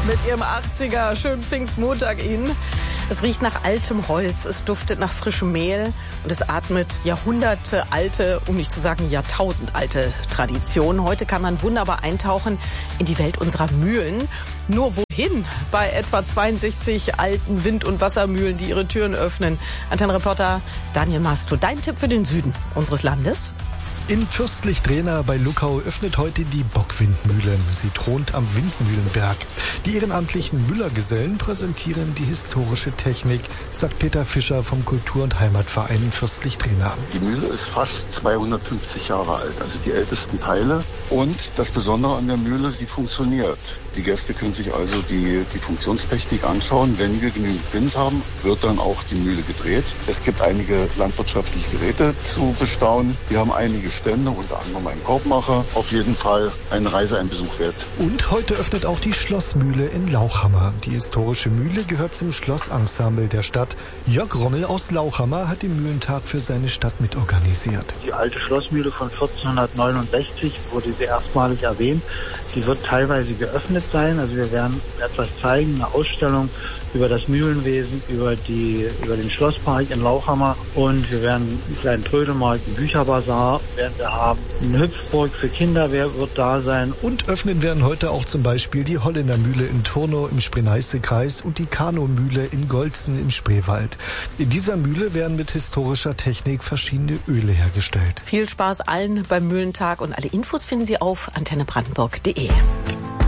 mit ihrem 80er. Schönen Pfingstmontag Ihnen. Es riecht nach altem Holz, es duftet nach frischem Mehl und es atmet jahrhundertealte, um nicht zu sagen jahrtausendalte Tradition. Heute kann man wunderbar eintauchen in die Welt unserer Mühlen. Nur wohin? Bei etwa 62 alten Wind- und Wassermühlen, die ihre Türen öffnen. Antennenreporter Daniel Masto, dein Tipp für den Süden unseres Landes? In Fürstlich-Drehna bei Luckau öffnet heute die Bockwindmühle. Sie thront am Windmühlenberg. Die ehrenamtlichen Müllergesellen präsentieren die historische Technik, sagt Peter Fischer vom Kultur- und Heimatverein Fürstlich-Drehna. Die Mühle ist fast 250 Jahre alt, also die ältesten Teile. Und das Besondere an der Mühle, sie funktioniert. Die Gäste können sich also die Funktionstechnik anschauen. Wenn wir genügend Wind haben, wird dann auch die Mühle gedreht. Es gibt einige landwirtschaftliche Geräte zu bestaunen. Wir haben einige Stände, unter anderem einen Korbmacher. Auf jeden Fall eine Reise, ein Besuch wert. Und heute öffnet auch die Schlossmühle in Lauchhammer. Die historische Mühle gehört zum Schlossensemble der Stadt. Jörg Rommel aus Lauchhammer hat den Mühlentag für seine Stadt mitorganisiert. Die alte Schlossmühle von 1469 wurde sie erstmalig erwähnt. Die wird teilweise geöffnet sein. Also wir werden etwas zeigen, eine Ausstellung über das Mühlenwesen, über den Schlosspark in Lauchhammer, und wir werden einen kleinen Trödelmarkt, einen Bücherbazar werden wir haben, eine Hüpfburg für Kinder wird da sein. Und öffnen werden heute auch zum Beispiel die Holländermühle in Turnow im Spree-Neiße-Kreis und die Kano-Mühle in Golzen im Spreewald. In dieser Mühle werden mit historischer Technik verschiedene Öle hergestellt. Viel Spaß allen beim Mühlentag und alle Infos finden Sie auf antennebrandenburg.de.